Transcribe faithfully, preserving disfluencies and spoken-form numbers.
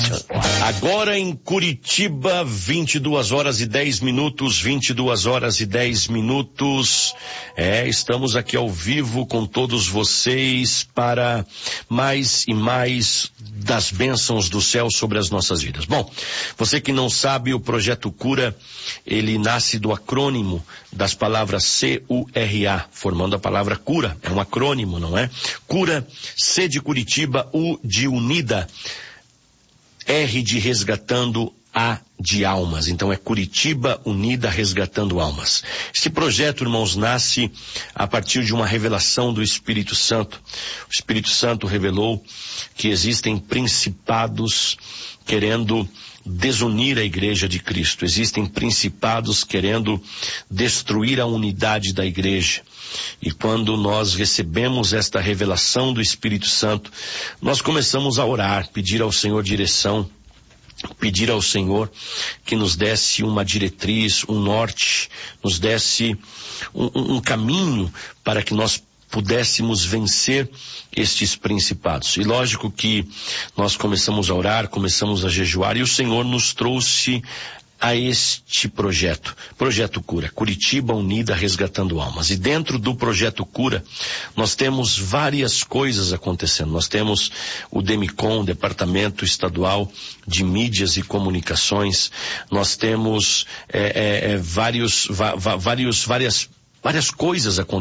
senhora. Agora em Curitiba, vinte e duas horas e dez minutos, vinte e duas horas e dez minutos. É, estamos aqui ao vivo com todos vocês para mais e mais das bênçãos do céu sobre as nossas vidas. Bom, você que não sabe, o Projeto Cura, ele nasce do acrônimo das palavras C U R A, formando a palavra cura. É um acrônimo, não é? Cura, C de Curitiba, U de Unida, R de resgatando, A de almas. Então é Curitiba Unida Resgatando Almas. Esse projeto, irmãos, nasce a partir de uma revelação do Espírito Santo. O Espírito Santo revelou que existem principados querendo desunir a igreja de Cristo. Existem principados querendo destruir a unidade da igreja. E quando nós recebemos esta revelação do Espírito Santo, nós começamos a orar, pedir ao Senhor direção, pedir ao Senhor que nos desse uma diretriz, um norte, nos desse um, um, um caminho para que nós pudéssemos vencer estes principados. E lógico que nós começamos a orar, começamos a jejuar, e o Senhor nos trouxe a este projeto, Projeto Cura, Curitiba Unida Resgatando Almas. E dentro do Projeto Cura, nós temos várias coisas acontecendo. Nós temos o DEMICOM, Departamento Estadual de Mídias e Comunicações. Nós temos é, é, é, vários, va, va, vários, várias, várias coisas acontecendo.